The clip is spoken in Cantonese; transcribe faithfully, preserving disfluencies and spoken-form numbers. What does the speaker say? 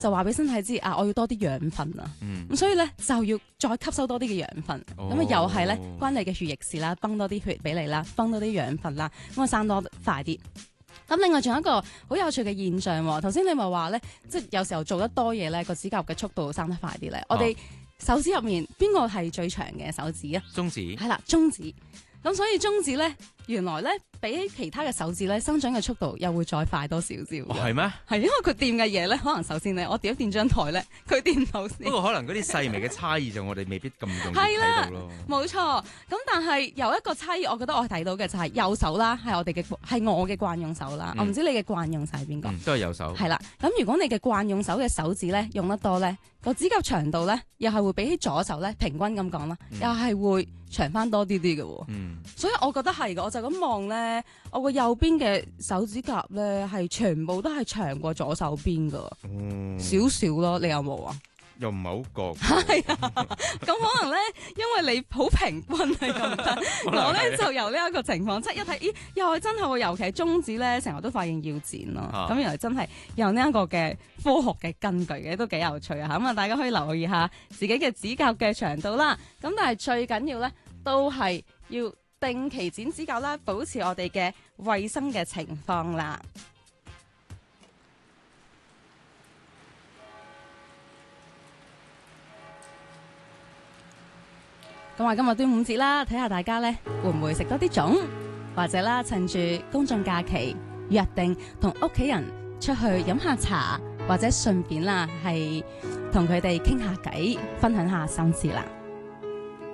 就話俾身體知啊，我要多啲養分啊。咁、 嗯、 所以咧就要再吸收多啲嘅養分。咁啊、 哦、 又係咧關你嘅血液事啦，泵多啲血俾你啦，泵多啲養分啦，咁啊生多快啲。咁另外仲有一個好有趣嘅現象喎，頭先你咪話咧，即係有時候做得多嘢咧，個指甲嘅速度生得快啲咧。 哦、 我哋手指入面邊個係最長嘅手指啊？ 中指。 係啦，中指。咁所以中指咧，原來咧比起其他嘅手指咧，生長嘅速度又會再快多少少。 哦，係咩？ 係因為佢掂嘅嘢咧，可能首先咧，我掂一掂張台咧，佢掂到先。 不過可能嗰啲細微嘅差異就我哋未必咁容易睇到咯。 冇錯，咁但係有一個差異，我覺得我睇到嘅就係右手啦，係我哋嘅係我嘅慣用手啦。嗯、我唔知你嘅慣用手係邊個？ 都係右手。係啦，咁如果你嘅慣用手嘅手指咧用得多咧，個指甲長度咧又係會比起左手咧平均咁講啦，嗯、又係會長翻多啲啲嘅。嗯，所以我覺得係嘅，我就咁望咧，我個右邊嘅手指甲咧係全部都係長過左手邊噶，少少咯。你有冇啊？ 又唔係好覺。 係啊，咁可能咧，因為你好平均啊，咁得。我咧就由呢一個情況，即係一睇，咦，又係真係喎，尤其係中指咧，成日都發現要剪咯。咁、啊、原來真係有呢一個嘅科學嘅根據嘅，都幾有趣啊！咁啊，大家可以留意下自己嘅指甲嘅長度啦。咁但係最緊要咧，都係要定期剪指甲啦，保持我哋嘅衛生嘅情況啦。咁話今日端午節啦，睇下大家咧會唔會食多啲粽，或者啦趁住公眾假期約定同屋企人出去飲下茶，或者順便啦係同佢哋傾下偈，分享下心事啦。